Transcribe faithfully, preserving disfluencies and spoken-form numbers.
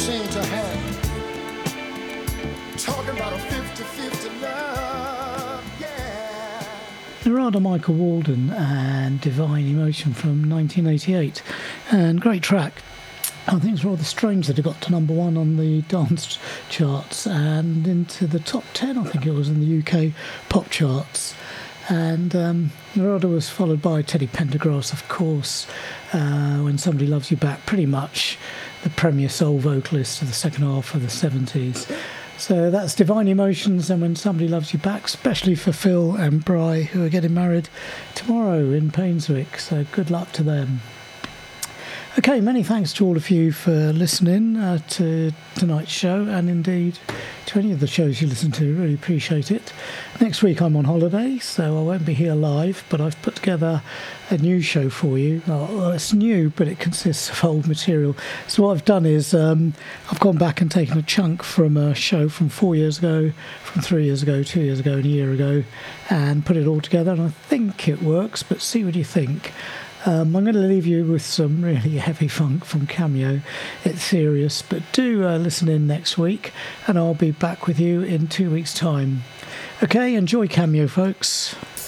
seem to have. Talking about a fifty-fifty love, yeah. Narada Michael Walden and Divine Emotion from nineteen eighty-eight. And great track. I think it's rather strange that it got to number one on the dance charts and into the top ten, I think it was, in the U K pop charts. And um, Narada was followed by Teddy Pendergrass, of course, uh, When Somebody Loves You Back, pretty much the premier soul vocalist of the second half of the seventies. So that's Divine Emotions and When Somebody Loves You Back, especially for Phil and Bri, who are getting married tomorrow in Painswick. So good luck to them. Okay, many thanks to all of you for listening uh, to tonight's show, and indeed to any of the shows you listen to. Really appreciate it. Next week I'm on holiday, so I won't be here live, but I've put together a new show for you. Well, it's new, but it consists of old material. So what I've done is um, I've gone back and taken a chunk from a show from four years ago, from three years ago, two years ago, and a year ago, and put it all together, and I think it works, but see what you think. Um, I'm going to leave you with some really heavy funk from Cameo. It's serious, but do uh, listen in next week, and I'll be back with you in two weeks' time. Okay, enjoy Cameo, folks.